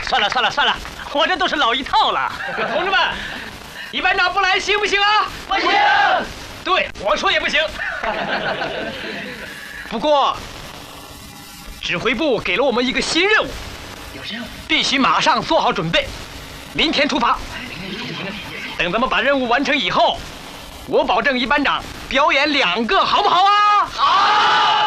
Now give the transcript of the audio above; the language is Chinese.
算了，我这都是老一套了。同志们，一班长不来行不行啊？ 不行。 对，我说也不行。不过，指挥部给了我们一个新任务，必须马上做好准备，明天出发。等咱们把任务完成以后，我保证一班长表演2个，好不好啊？ 好。